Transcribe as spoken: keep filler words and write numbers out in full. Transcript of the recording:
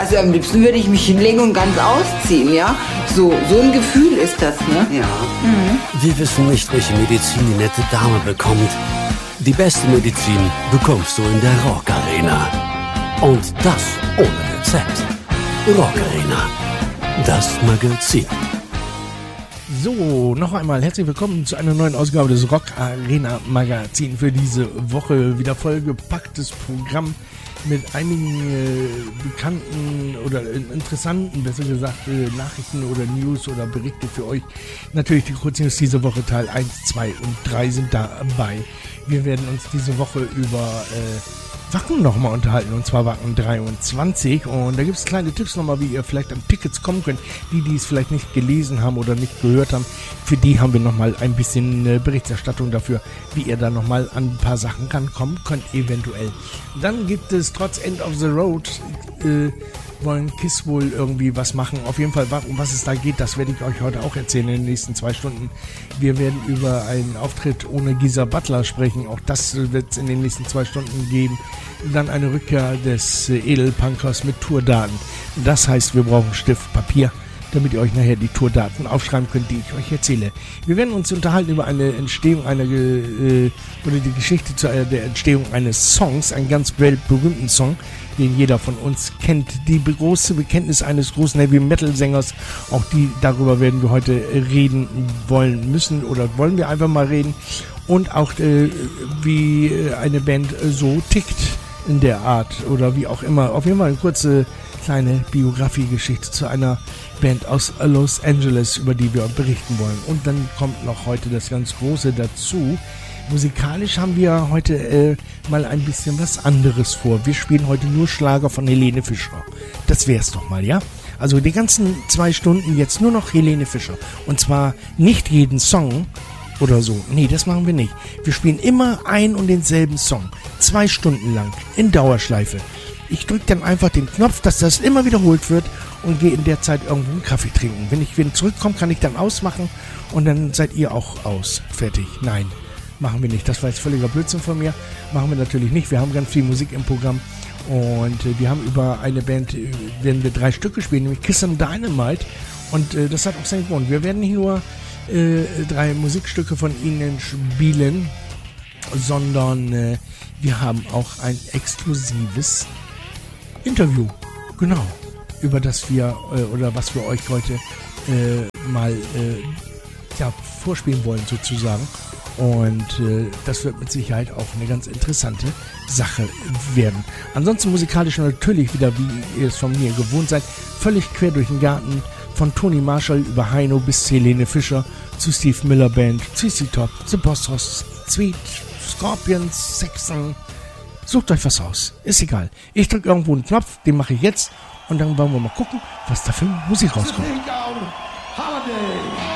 Also am liebsten würde ich mich hinlegen und ganz ausziehen, ja. So, so ein Gefühl ist das, ne? Ja. Mhm. Wir wissen nicht, welche Medizin die nette Dame bekommt. Die beste Medizin bekommst du in der Rock Arena. Und das ohne Rezept. Rock Arena, das Magazin. So, noch einmal herzlich willkommen zu einer neuen Ausgabe des Rock Arena Magazin. Für diese Woche wieder vollgepacktes Programm mit einigen äh, bekannten oder äh, interessanten, besser gesagt, äh, Nachrichten oder News oder Berichte für euch. Natürlich die Kurznews diese Woche, Teil eins, zwei und drei sind dabei. Wir werden uns diese Woche über äh, Wacken nochmal unterhalten, und zwar Wacken dreiundzwanzig, und da gibt es kleine Tipps nochmal, wie ihr vielleicht an Tickets kommen könnt. Die, die es vielleicht nicht gelesen haben oder nicht gehört haben, für die haben wir nochmal ein bisschen äh, Berichterstattung dafür, wie ihr da nochmal an ein paar Sachen rankommen könnt, eventuell. Dann gibt es trotz End of the Road, äh, wollen Kiss wohl irgendwie was machen. Auf jeden Fall, um was es da geht, das werde ich euch heute auch erzählen in den nächsten zwei Stunden. Wir werden über einen Auftritt ohne Geezer Butler sprechen. Auch das wird es in den nächsten zwei Stunden geben. Dann eine Rückkehr des Edelpunkers mit Tourdaten. Das heißt, wir brauchen Stift, Papier, damit ihr euch nachher die Tourdaten aufschreiben könnt, die ich euch erzähle. Wir werden uns unterhalten über eine Entstehung einer äh, oder die Geschichte zu einer, der Entstehung eines Songs, einen ganz weltberühmten Song, den jeder von uns kennt. Die große Bekenntnis eines großen Heavy-Metal-Sängers, auch die, darüber werden wir heute reden wollen müssen oder wollen wir einfach mal reden. Und auch äh, wie eine Band so tickt in der Art oder wie auch immer. Auf jeden Fall eine kurze kleine Biografiegeschichte zu einer Band aus Los Angeles, über die wir berichten wollen. Und dann kommt noch heute das ganz Große dazu. Musikalisch haben wir heute äh, mal ein bisschen was anderes vor. Wir spielen heute nur Schlager von Helene Fischer. Das wär's doch mal, ja? Also die ganzen zwei Stunden jetzt nur noch Helene Fischer. Und zwar nicht jeden Song oder so. Nee, das machen wir nicht. Wir spielen immer ein und denselben Song. Zwei Stunden lang. In Dauerschleife. Ich drücke dann einfach den Knopf, dass das immer wiederholt wird, und gehe in der Zeit irgendwo einen Kaffee trinken. Wenn ich wieder zurückkomme, kann ich dann ausmachen und dann seid ihr auch aus. Fertig. Nein, machen wir nicht. Das war jetzt völliger Blödsinn von mir. Machen wir natürlich nicht. Wir haben ganz viel Musik im Programm und äh, wir haben über eine Band, äh, werden wir drei Stücke spielen, nämlich Kiss and Dynamite, und äh, das hat auch seinen Grund. Wir werden nicht nur äh, drei Musikstücke von ihnen spielen, sondern äh, wir haben auch ein exklusives Interview, genau, über das wir äh, oder was wir euch heute äh, mal äh, ja, vorspielen wollen sozusagen, und äh, das wird mit Sicherheit auch eine ganz interessante Sache werden. Ansonsten musikalisch natürlich wieder, wie ihr es von mir gewohnt seid, völlig quer durch den Garten, von Toni Marshall über Heino bis zu Helene Fischer, zu Steve Miller Band, Z Z Top, The Boss, Sweet, Scorpions, Saxon. Sucht euch was aus. Ist egal. Ich drücke irgendwo einen Knopf, den mache ich jetzt, und dann wollen wir mal gucken, was da für Musik rauskommt. Holiday.